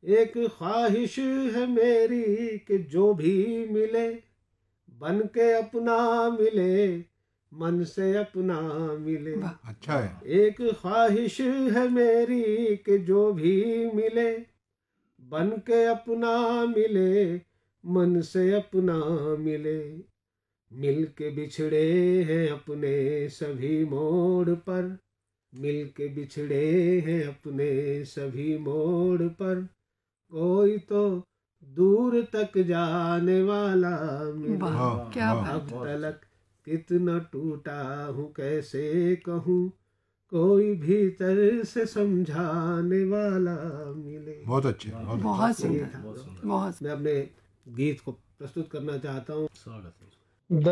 एक ख्वाहिश है मेरी कि जो भी मिले बन के अपना मिले, मन से अपना मिले। अच्छा है। एक ख्वाहिश है मेरी कि जो भी मिले बन के अपना मिले, मन से अपना मिले। मिल के बिछड़े हैं अपने सभी मोड़ पर, मिल के बिछड़े हैं अपने सभी मोड़ पर, कोई तो दूर तक जाने वाला मिले। वाह, क्या अब तलक कितना टूटा हूँ कैसे कहूँ, कोई भीतर से समझाने वाला मिले। बहुत अच्छे, बहुत सुंदर, बहुत। मैं अपने गीत को प्रस्तुत करना चाहता हूँ। स्वागत है।